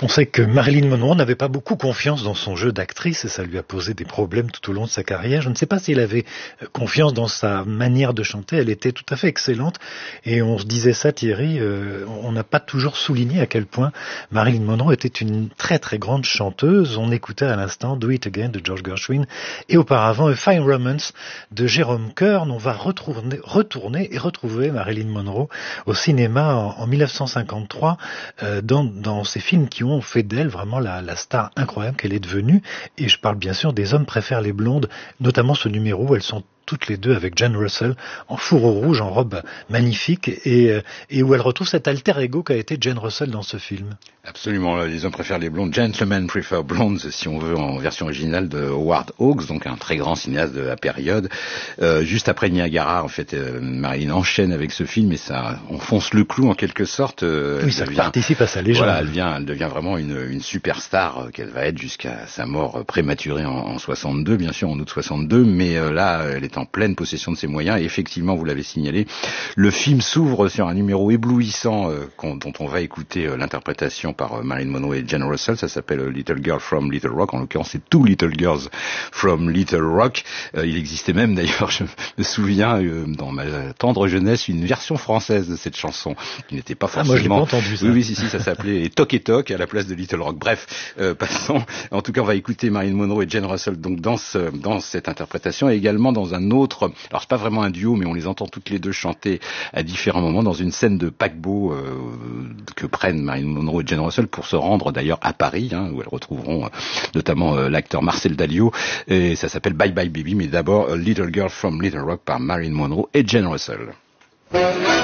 On sait que Marilyn Monroe n'avait pas beaucoup confiance dans son jeu d'actrice et ça lui a posé des problèmes tout au long de sa carrière. Je ne sais pas s'il avait confiance dans sa manière de chanter. Elle était tout à fait excellente et on se disait ça, Thierry, on n'a pas toujours souligné à quel point Marilyn Monroe était une très très grande chanteuse. On écoutait à l'instant Do It Again de George Gershwin et auparavant A Fine Romance de Jerome Kern. On va retourner et retrouver Marilyn Monroe au cinéma en 1953 dans ces films qui ont fait d'elle vraiment la star incroyable qu'elle est devenue. Et je parle bien sûr des Hommes préfèrent les blondes, notamment ce numéro où elles sont toutes les deux avec Jane Russell en fourreau rouge, en robe magnifique, et où elle retrouve cet alter ego qu'a été Jane Russell dans ce film. Absolument, les hommes préfèrent les blondes, Gentlemen Prefer Blondes, si on veut, en version originale de Howard Hawks, donc un très grand cinéaste de la période. Juste après Niagara, en fait, Marilyn enchaîne avec ce film et ça enfonce le clou en quelque sorte. Oui, ça participe à sa légende. Voilà, elle devient vraiment une superstar qu'elle va être jusqu'à sa mort prématurée en 62, bien sûr, en août 62, mais là, elle est en pleine possession de ses moyens et effectivement, vous l'avez signalé, le film s'ouvre sur un numéro éblouissant dont on va écouter l'interprétation par Marilyn Monroe et Jane Russell. Ça s'appelle Little Girl from Little Rock. En l'occurrence, c'est Two Little Girls from Little Rock. Il existait même, d'ailleurs, je me souviens, dans ma tendre jeunesse, une version française de cette chanson qui n'était pas forcément... moi, je l'ai pas entendu, ça. Oui, si, ça s'appelait Toc et Toc à la place de Little Rock. Bref, passons. En tout cas, on va écouter Marilyn Monroe et Jane Russell donc dans cette interprétation et également dans un autre... Alors, c'est pas vraiment un duo, mais on les entend toutes les deux chanter à différents moments dans une scène de paquebot que prennent Marilyn Monroe et Jane Russell pour se rendre d'ailleurs à Paris, où elles retrouveront notamment l'acteur Marcel Dalio, et ça s'appelle Bye Bye Baby, mais d'abord Little Girl from Little Rock par Marilyn Monroe et Jane Russell.